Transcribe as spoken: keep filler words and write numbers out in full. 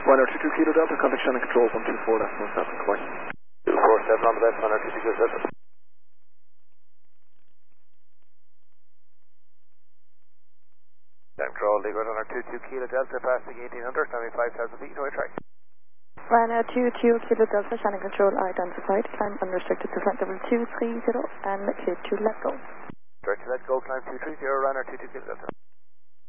Runner two two Kilo Delta, contact Shannon Control one two four, that's one seven, goodbye. two four seven on the best, Runner two two Kilo Delta. Time control, Legal Runner two two Kilo Delta, passing eighteen hundred, standing five thousand feet, no track. Runner two two Kilo Delta, Shannon Control identified, climb unrestricted to flight level two three zero and clear to let go. Direct to let go, climb two three zero, Runner two two Kilo Delta.